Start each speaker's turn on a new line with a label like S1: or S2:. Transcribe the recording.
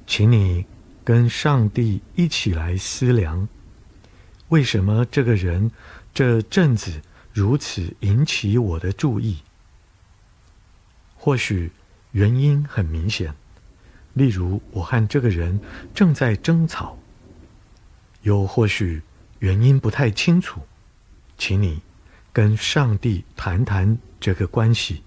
S1: 请你跟上帝一起来思量，为什么这个人这阵子如此引起我的注意？或许原因很明显，例如我和这个人正在争吵；又或许原因不太清楚，请你跟上帝谈谈这个关系。